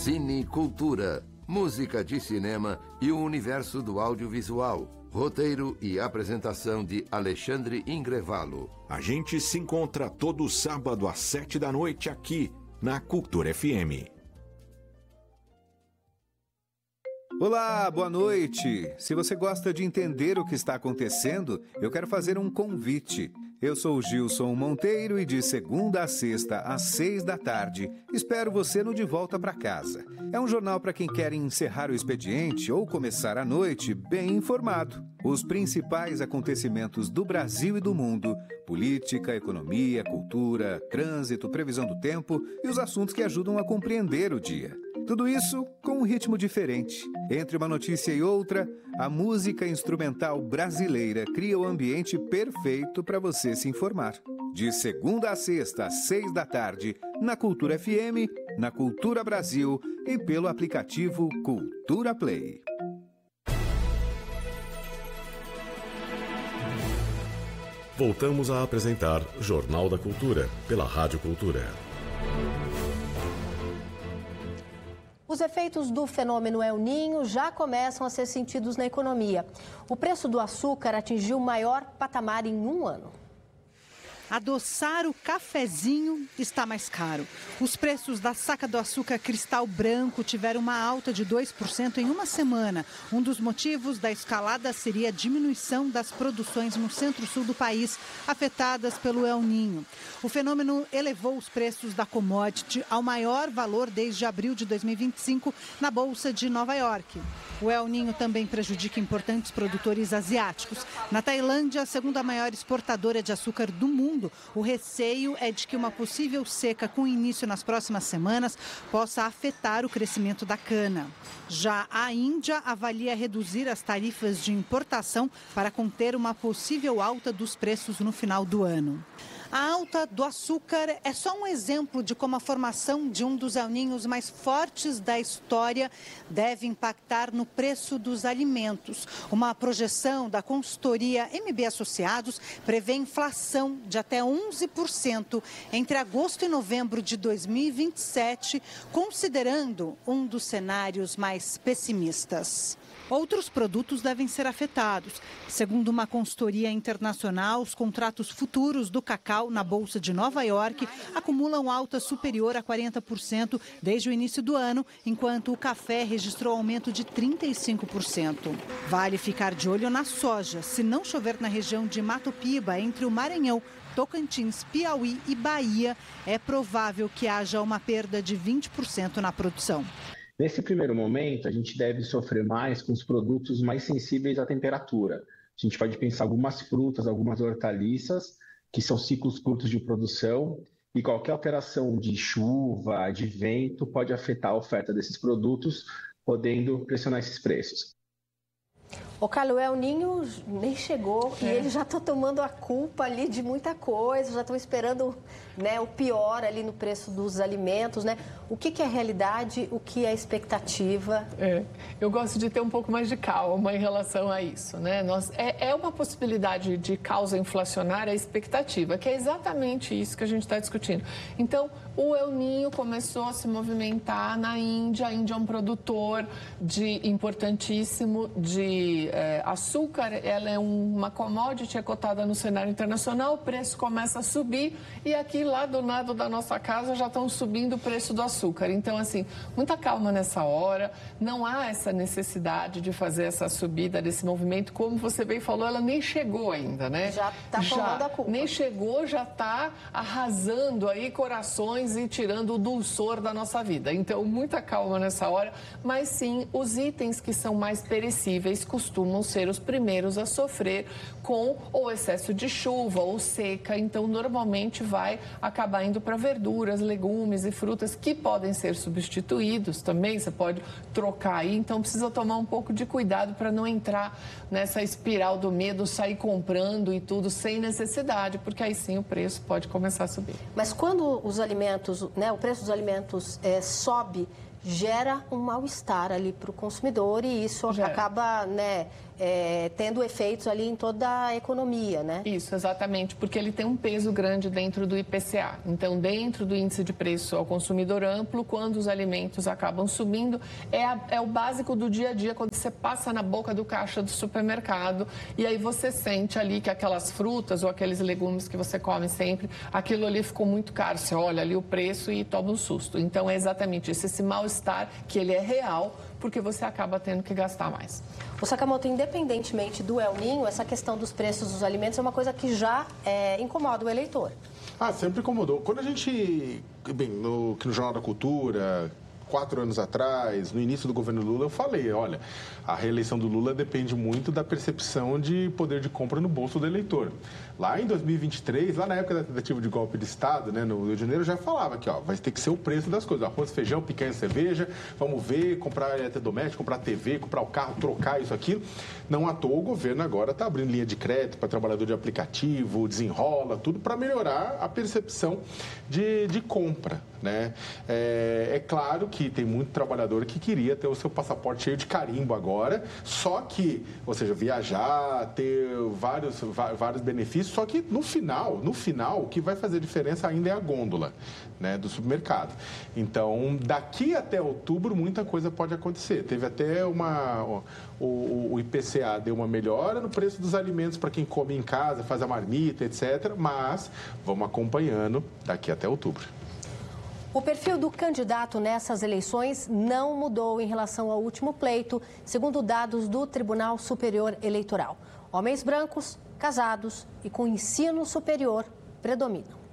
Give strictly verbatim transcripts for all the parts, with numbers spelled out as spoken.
Cine Cultura, música de cinema e o universo do audiovisual. Roteiro e apresentação de Alexandre Ingrevalo. A gente se encontra todo sábado às sete da noite aqui na Cultura F M. Olá, boa noite! Se você gosta de entender o que está acontecendo, eu quero fazer um convite. Eu sou o Gilson Monteiro e de segunda a sexta, às seis da tarde, espero você no De Volta para Casa. É um jornal para quem quer encerrar o expediente ou começar a noite bem informado. Os principais acontecimentos do Brasil e do mundo, política, economia, cultura, trânsito, previsão do tempo e os assuntos que ajudam a compreender o dia. Tudo isso com um ritmo diferente. Entre uma notícia e outra, a música instrumental brasileira cria o ambiente perfeito para você se informar. De segunda a sexta, às seis da tarde, na Cultura F M, na Cultura Brasil e pelo aplicativo Cultura Play. Voltamos a apresentar Jornal da Cultura, pela Rádio Cultura. Os efeitos do fenômeno El Niño já começam a ser sentidos na economia. O preço do açúcar atingiu o maior patamar em um ano. Adoçar o cafezinho está mais caro. Os preços da saca do açúcar cristal branco tiveram uma alta de dois por cento em uma semana. Um dos motivos da escalada seria a diminuição das produções no centro-sul do país, afetadas pelo El Niño. O fenômeno elevou os preços da commodity ao maior valor desde abril de dois mil e vinte e cinco na Bolsa de Nova York. O El Niño também prejudica importantes produtores asiáticos. Na Tailândia, a segunda maior exportadora de açúcar do mundo, o receio é de que uma possível seca com início nas próximas semanas possa afetar o crescimento da cana. Já a Índia avalia reduzir as tarifas de importação para conter uma possível alta dos preços no final do ano. A alta do açúcar é só um exemplo de como a formação de um dos El Niños mais fortes da história deve impactar no preço dos alimentos. Uma projeção da consultoria M B Associados prevê inflação de até onze por cento entre agosto e novembro de dois mil e vinte e sete, considerando um dos cenários mais pessimistas. Outros produtos devem ser afetados. Segundo uma consultoria internacional, os contratos futuros do cacau na Bolsa de Nova York acumulam alta superior a quarenta por cento desde o início do ano, enquanto o café registrou aumento de trinta e cinco por cento. Vale ficar de olho na soja. Se não chover na região de Mato Piba, entre o Maranhão, Tocantins, Piauí e Bahia, é provável que haja uma perda de vinte por cento na produção. Nesse primeiro momento, a gente deve sofrer mais com os produtos mais sensíveis à temperatura. A gente pode pensar algumas frutas, algumas hortaliças, que são ciclos curtos de produção, e qualquer alteração de chuva, de vento, pode afetar a oferta desses produtos, podendo pressionar esses preços. O Carlos, o El Niño nem chegou é. e eles já estão tomando a culpa ali de muita coisa, já estão esperando, né, o pior ali no preço dos alimentos, né? O que, que é a realidade, o que é a expectativa? É, eu gosto de ter um pouco mais de calma em relação a isso, né? Nós, é, é uma possibilidade de causa inflacionária a expectativa, que é exatamente isso que a gente está discutindo. Então, o El Niño começou a se movimentar na Índia. A Índia é um produtor de, importantíssimo de é, açúcar. Ela é uma commodity, é cotada no cenário internacional, o preço começa a subir e aqui lá do lado da nossa casa já estão subindo o preço do açúcar. Então, assim, muita calma nessa hora, não há essa necessidade de fazer essa subida desse movimento, como você bem falou, ela nem chegou ainda, né? Já está tomando a culpa. Nem chegou, já está arrasando aí corações e tirando o dulçor da nossa vida. Então, muita calma nessa hora, mas sim, os itens que são mais perecíveis costumam ser os primeiros a sofrer com o excesso de chuva ou seca. Então, normalmente vai acabar indo para verduras, legumes e frutas que podem ser substituídos também, você pode trocar aí. Então, precisa tomar um pouco de cuidado para não entrar nessa espiral do medo, sair comprando e tudo sem necessidade, porque aí sim o preço pode começar a subir. Mas quando os alimentos, né, o preço dos alimentos é, sobe, gera um mal-estar ali para o consumidor e isso Gera. acaba, né, é, tendo efeitos ali em toda a economia, né? Isso, exatamente, porque ele tem um peso grande dentro do I P C A. Então, dentro do índice de preço ao consumidor amplo, quando os alimentos acabam subindo, é, a, é o básico do dia a dia, quando você passa na boca do caixa do supermercado e aí você sente ali que aquelas frutas ou aqueles legumes que você come sempre, aquilo ali ficou muito caro. Você olha ali o preço e toma um susto. Então, é exatamente isso, esse mal-estar que ele é real, porque você acaba tendo que gastar mais. O Sakamoto, independentemente do El Niño, essa questão dos preços dos alimentos é uma coisa que já é, incomoda o eleitor. Ah, sempre incomodou. Quando a gente, bem, no, no Jornal da Cultura, quatro anos atrás, no início do governo Lula, eu falei, olha, a reeleição do Lula depende muito da percepção de poder de compra no bolso do eleitor. Lá em dois mil e vinte e três, lá na época da tentativa de golpe de Estado, né, no Rio de Janeiro, eu já falava que ó, vai ter que ser o preço das coisas. Arroz, feijão, picanha, cerveja, vamos ver, comprar eletrodoméstico, comprar T V, comprar o carro, trocar isso, aquilo. Não à toa, o governo agora está abrindo linha de crédito para trabalhador de aplicativo, desenrola, tudo para melhorar a percepção de, de compra, né? É, é claro que tem muito trabalhador que queria ter o seu passaporte cheio de carimbo agora, só que, ou seja, viajar, ter vários, vários benefícios, só que no final, no final, o que vai fazer diferença ainda é a gôndola, né, do supermercado. Então, daqui até outubro, muita coisa pode acontecer. Teve até uma... Ó, o, o I P C A deu uma melhora no preço dos alimentos para quem come em casa, faz a marmita, etcétera. Mas vamos acompanhando daqui até outubro. O perfil do candidato nessas eleições não mudou em relação ao último pleito, segundo dados do Tribunal Superior Eleitoral. Homens brancos, casados e com ensino superior predominam.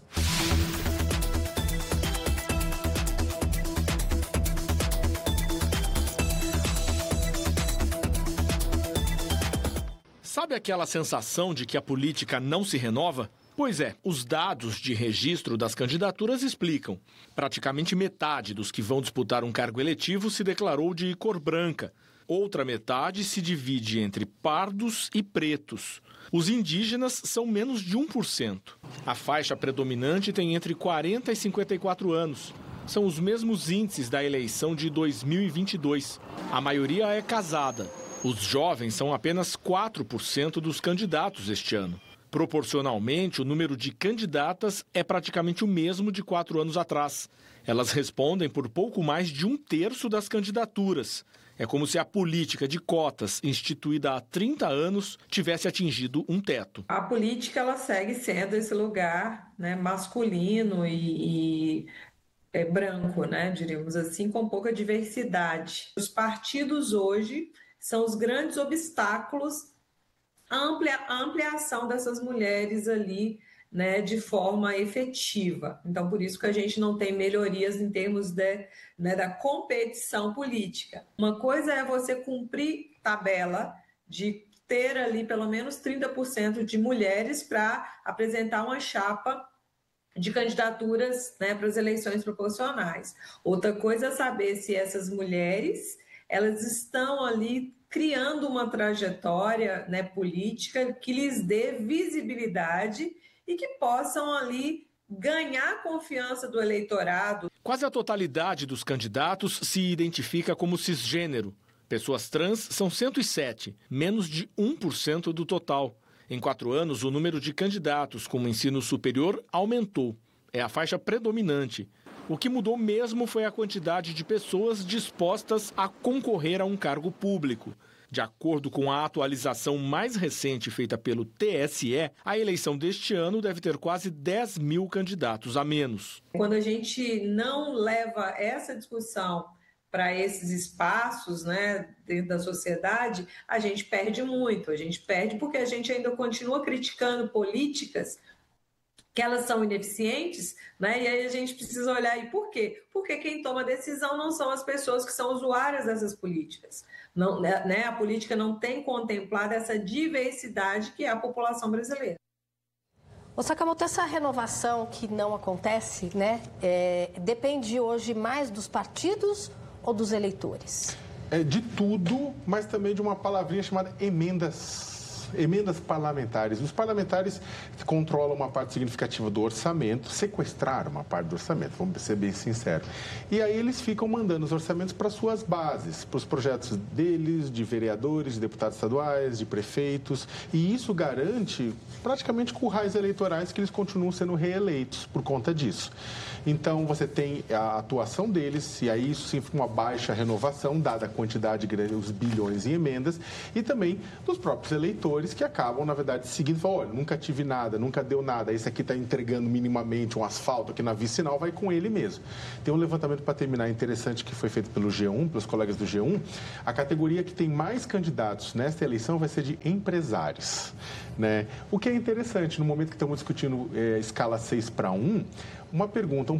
Sabe aquela sensação de que a política não se renova? Pois é, os dados de registro das candidaturas explicam. Praticamente metade dos que vão disputar um cargo eletivo se declarou de cor branca. Outra metade se divide entre pardos e pretos. Os indígenas são menos de um por cento. A faixa predominante tem entre quarenta e cinquenta e quatro anos. São os mesmos índices da eleição de dois mil e vinte e dois. A maioria é casada. Os jovens são apenas quatro por cento dos candidatos este ano. Proporcionalmente, o número de candidatas é praticamente o mesmo de quatro anos atrás. Elas respondem por pouco mais de um terço das candidaturas. É como se a política de cotas, instituída há trinta anos, tivesse atingido um teto. A política ela segue sendo esse lugar, né, masculino e, e é, branco, né, diríamos assim, com pouca diversidade. Os partidos hoje são os grandes obstáculos à amplia, à ampliação dessas mulheres ali, né, de forma efetiva. Então, por isso que a gente não tem melhorias em termos de, né, da competição política. Uma coisa é você cumprir tabela de ter ali pelo menos trinta por cento de mulheres para apresentar uma chapa de candidaturas, né, para as eleições proporcionais. Outra coisa é saber se essas mulheres elas estão ali criando uma trajetória, né, política que lhes dê visibilidade e que possam ali ganhar a confiança do eleitorado. Quase a totalidade dos candidatos se identifica como cisgênero. Pessoas trans são cento e sete, menos de um por cento do total. Em quatro anos, o número de candidatos com ensino superior aumentou. É a faixa predominante. O que mudou mesmo foi a quantidade de pessoas dispostas a concorrer a um cargo público. De acordo com a atualização mais recente feita pelo T S E, a eleição deste ano deve ter quase dez mil candidatos a menos. Quando a gente não leva essa discussão para esses espaços, né, dentro da sociedade, a gente perde muito. A gente perde porque a gente ainda continua criticando políticas que elas são ineficientes, né? E aí a gente precisa olhar aí por quê? Porque quem toma a decisão não são as pessoas que são usuárias dessas políticas. Não, né? A política não tem contemplado essa diversidade que é a população brasileira. Ô Sakamoto, essa renovação que não acontece, né, é, depende hoje mais dos partidos ou dos eleitores? É de tudo, mas também de uma palavrinha chamada emendas emendas parlamentares. Os parlamentares controlam uma parte significativa do orçamento, sequestraram uma parte do orçamento, vamos ser bem sinceros. E aí eles ficam mandando os orçamentos para suas bases, para os projetos deles, de vereadores, de deputados estaduais, de prefeitos, e isso garante praticamente currais eleitorais que eles continuam sendo reeleitos por conta disso. Então, você tem a atuação deles, e aí isso significa uma baixa renovação, dada a quantidade, os bilhões em emendas, e também dos próprios eleitores que acabam, na verdade, seguindo, falam, olha, nunca tive nada, nunca deu nada, esse aqui está entregando minimamente um asfalto aqui na vicinal, vai com ele mesmo. Tem um levantamento para terminar interessante que foi feito pelo G um, pelos colegas do G um, a categoria que tem mais candidatos nesta eleição vai ser de empresários, né? O que é interessante, no momento que estamos discutindo é, escala seis para um, uma pergunta, um